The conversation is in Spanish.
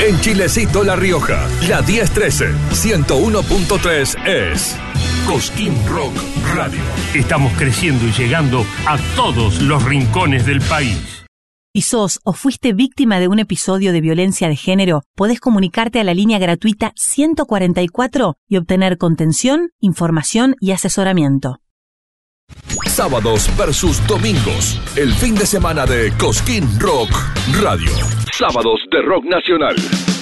En Chilecito, La Rioja, la 1013, 101.3 es Cosquín Rock Radio. Estamos creciendo y llegando a todos los rincones del país. Si sos o fuiste víctima de un episodio de violencia de género, podés comunicarte a la línea gratuita 144 y obtener contención, información y asesoramiento. Sábados versus domingos, el fin de semana de Cosquín Rock Radio. Sábados de rock nacional.